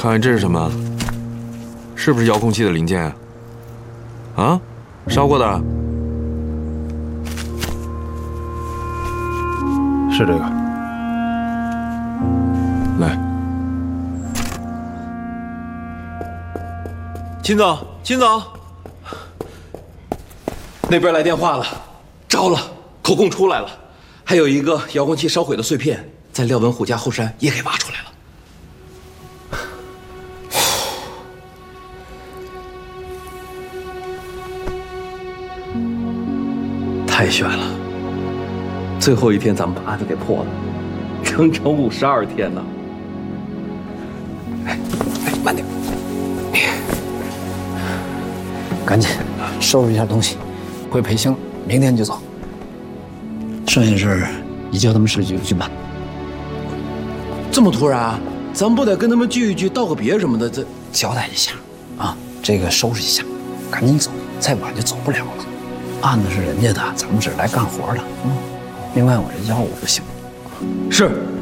看看这是什么？是不是遥控器的零件啊？啊，烧过的？ 是这个。 来， 秦总，秦总，那边来电话了，着了，口供出来了，还有一个遥控器烧毁的碎片，在廖文虎家后山也给挖出来了。太悬了！最后一天咱们把案子给破了，整整52天呢。哎，慢点， 赶紧收拾一下东西，回培兴，明天就走。剩下的事儿你叫他们市局去办。 这么突然啊？咱们不得跟他们聚一聚，道个别什么的？这交代一下啊，这个收拾一下，赶紧走，再晚就走不了了。案子是人家的，咱们只是来干活的。另外我这药物不行。 是。